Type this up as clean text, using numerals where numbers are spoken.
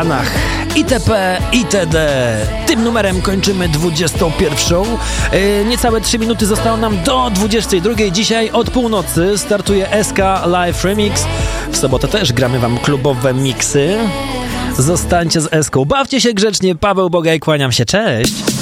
Stanach. ITP, itd. Tym numerem kończymy 21. Niecałe 3 minuty zostało nam do 22. Dzisiaj od północy startuje SK Live Remix. W sobotę też gramy wam klubowe miksy. Zostańcie z SK. Bawcie się grzecznie. Paweł Bogaj, kłaniam się. Cześć.